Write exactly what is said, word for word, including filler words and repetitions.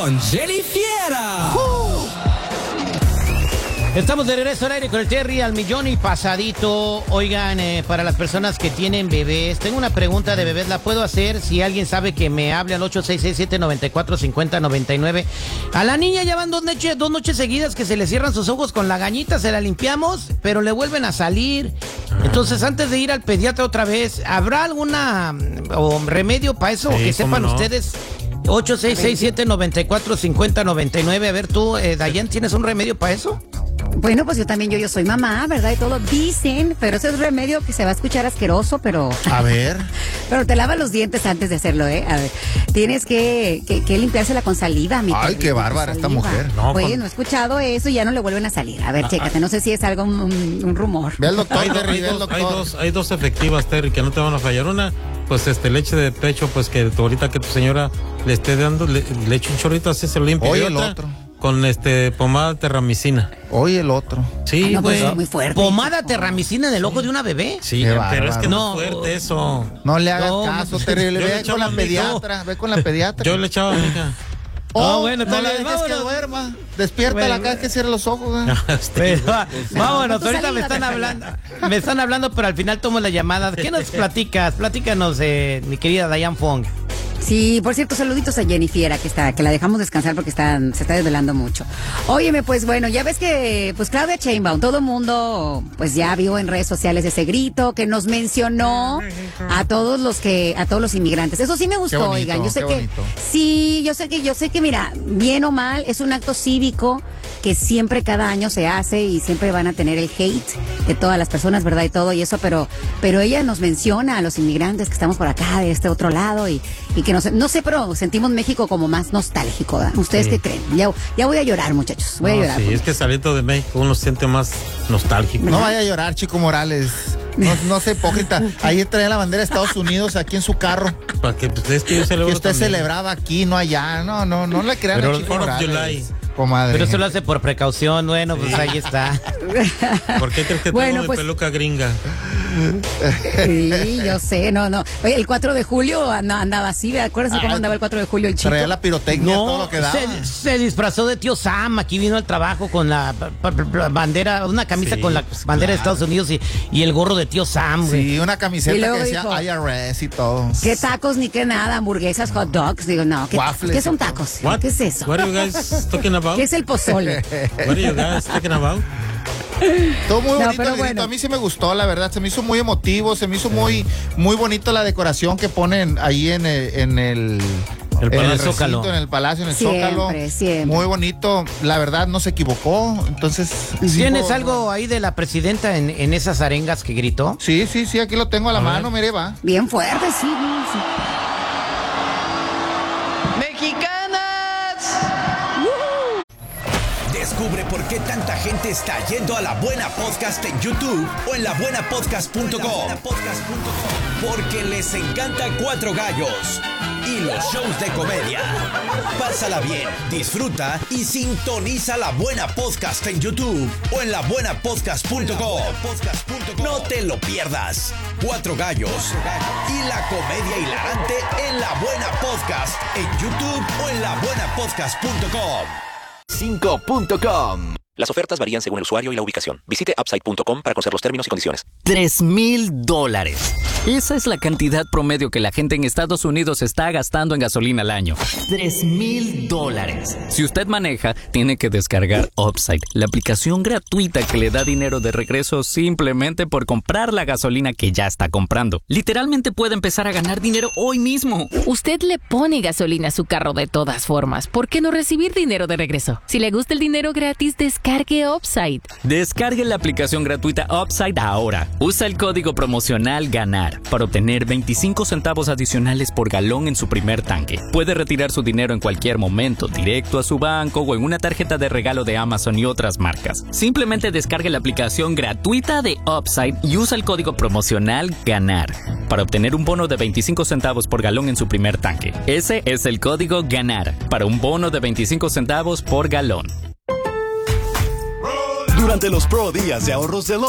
con Jenny Fiera. Uh. Estamos de regreso al aire con el Terry al millón y pasadito. Oigan, eh, para las personas que tienen bebés, tengo una pregunta de bebés, ¿la puedo hacer? Si alguien sabe, que me hable al ocho seis seis, siete nueve cuatro, cinco cero nueve nueve. A la niña ya van dos noches, dos noches seguidas que se le cierran sus ojos con la gañita, se la limpiamos, pero le vuelven a salir. Entonces, antes de ir al pediatra otra vez, ¿habrá alguna o remedio para eso? Sí, que sepan no? ustedes. ocho seis seis, siete nueve cuatro, cinco cero nueve nueve. A ver, tú, eh, Dayan, ¿tienes un remedio para eso? Bueno, pues yo también, yo, yo soy mamá, ¿verdad? Y todo dicen, pero ese es remedio que se va a escuchar asqueroso, pero... A ver. Pero te lavas los dientes antes de hacerlo, ¿eh? A ver, tienes que, que, que limpiársela con saliva, mi Ay, qué bárbara esta mujer. No, bueno, con... he escuchado eso y ya no le vuelven a salir. A ver, ah, chécate, no sé si es algo, un, un, un rumor. Ve al doctor, hay, Terry, hay, ve al dos, doctor. hay, dos, hay dos efectivas, Terry, que no te van a fallar. Una, pues este, leche de pecho, pues que tu, ahorita que tu señora le esté dando, le, le eche un chorrito, así se lo limpia. Oye, y el otra, otro. Con este pomada terramicina. Oye, el otro. Sí, ah, güey. No, pues, muy fuerte. ¿Pomada terramicina en el ojo de una bebé? Sí, Qué pero bárbaro. es que No. no es fuerte eso. No le hagas No, caso, Terry. Ve con la mi pediatra. Ve con la pediatra. Yo le echaba, mija. Oh, oh, bueno, no la bien, dejes que vámonos. duerma. Despiértala Bueno, acá, que cierre los ojos. ¿Eh? Pero, vámonos, tu ahorita saliva me están te hablando, me están hablando, pero al final tomo la llamada. ¿Qué nos platicas? Platícanos, eh, mi querida Dayan Fong. Sí, por cierto, saluditos a Jenny Fiera, que está, que la dejamos descansar porque está, se está desvelando mucho. Óyeme, pues bueno, ya ves que, pues Claudia Sheinbaum, todo el mundo, pues ya vio en redes sociales ese grito que nos mencionó a todos los que, a todos los inmigrantes. Eso sí me gustó, bonito, oigan. Yo sé qué que, bonito. sí, yo sé que, yo sé que, mira, bien o mal, es un acto cívico que siempre cada año se hace y siempre van a tener el hate de todas las personas, ¿verdad? Y todo y eso, pero, pero ella nos menciona a los inmigrantes que estamos por acá, de este otro lado, y, y que nos, no sé, pero sentimos México como más nostálgico, ¿verdad? ¿Ustedes Sí. qué creen? Ya, ya voy a llorar, muchachos, voy No, a llorar. sí, es que saliendo de México uno se siente más nostálgico. No vaya a llorar, Chico Morales. No, no sea hipócrita. Ahí trae la bandera de Estados Unidos aquí en su carro. Para que pues, es que yo celebro Que usted también. celebraba aquí, no allá. No, no, no le crean Pero a el Chico Fourth of Morales. July. Comadre. Pero eso lo hace por precaución. Bueno, pues ahí está. ¿Por qué crees que Bueno, tengo mi pues- peluca gringa? Sí, yo sé, no, no. Oye, el cuatro de julio andaba, andaba así, ¿te acuerdas de cómo Ah, andaba el cuatro de julio el chico? Traía la pirotecnia, todo No, lo que daba. se, se disfrazó de tío Sam. Aquí vino al trabajo con la pa- pa- pa- bandera, una camisa Sí, con la pues, bandera claro. de Estados Unidos y, y el gorro de tío Sam, güey. Sí, una Y camiseta luego que decía dijo, I R S y todo. ¿Qué tacos ni qué nada? Hamburguesas, hot dogs. Digo, no, ¿qué, Waffles ¿qué son y todo. tacos? What? ¿Qué es eso? What are you guys talking about? ¿Qué es el pozole? What are you guys talking about? Todo muy No, bonito, pero el grito. bueno. A mí sí me gustó, la verdad. Se me hizo muy emotivo, se me hizo muy, muy bonito la decoración que ponen ahí en el, en el, El en Palacio recinto, Zócalo. en el palacio, en el Siempre, Zócalo. siempre. Muy bonito. La verdad, no se equivocó. Entonces. sí, ¿Tienes fue- algo ahí de la presidenta en, en esas arengas que gritó? Sí, sí, sí, aquí lo tengo a la A ver. mano, mire, va. Bien fuerte, sí, no, sí. Descubre por qué tanta gente está yendo a La Buena Podcast en YouTube o en la buena podcast punto com. Porque les encanta Cuatro Gallos y los shows de comedia. Pásala bien, disfruta y sintoniza La Buena Podcast en YouTube o en la buena podcast punto com. No te lo pierdas. Cuatro Gallos y la comedia hilarante en La Buena Podcast en YouTube o en la buena podcast punto com. cinco punto com. Las ofertas varían según el usuario y la ubicación. Visite upside punto com para conocer los términos y condiciones. Tres mil dólares. Esa es la cantidad promedio que la gente en Estados Unidos está gastando en gasolina al año. Tres mil dólares. Si usted maneja, tiene que descargar Upside, la aplicación gratuita que le da dinero de regreso simplemente por comprar la gasolina que ya está comprando. Literalmente puede empezar a ganar dinero hoy mismo. Usted le pone gasolina a su carro de todas formas. ¿Por qué no recibir dinero de regreso? Si le gusta el dinero gratis, descargue Upside. Descargue la aplicación gratuita Upside ahora. Usa el código promocional GANAR para obtener veinticinco centavos adicionales por galón en su primer tanque. Puede retirar su dinero en cualquier momento, directo a su banco o en una tarjeta de regalo de Amazon y otras marcas. Simplemente descargue la aplicación gratuita de Upside y usa el código promocional GANAR para obtener un bono de veinticinco centavos por galón en su primer tanque. Ese es el código GANAR para un bono de veinticinco centavos por galón. Durante los Pro Días de Ahorros de Lowe's,